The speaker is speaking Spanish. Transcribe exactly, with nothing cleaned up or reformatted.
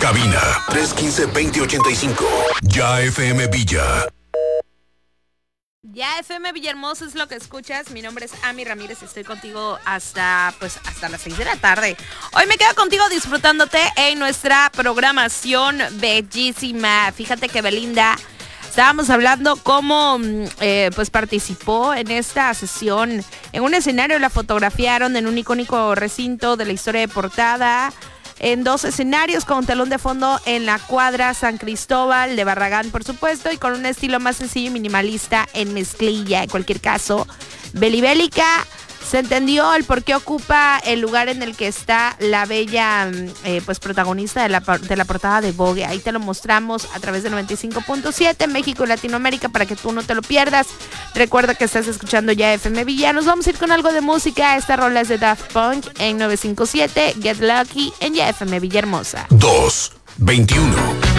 Cabina tres uno cinco, dos cero ocho cinco. Ya F M Villa. Ya F M Villahermosa es lo que escuchas. Mi nombre es Ami Ramírez y estoy contigo hasta pues hasta las seis de la tarde. Hoy me quedo contigo disfrutándote en nuestra programación bellísima. Fíjate que Belinda, estábamos hablando cómo eh, pues participó en esta sesión. En un escenario la fotografiaron en un icónico recinto de la historia de Portada. En dos escenarios con un telón de fondo en la cuadra San Cristóbal de Barragán, por supuesto, y con un estilo más sencillo y minimalista en mezclilla. En cualquier caso, Belibélica se entendió el por qué ocupa el lugar en el que está la bella eh, pues protagonista de la, de la portada de Vogue. Ahí te lo mostramos a través de noventa y cinco punto siete México y Latinoamérica para que tú no te lo pierdas. Recuerda que estás escuchando ya F M Villa. Nos vamos a ir con algo de música. Esta rola es de Daft Punk en novecientos cincuenta y siete Get Lucky en ya F M Villahermosa. dos veintiuno.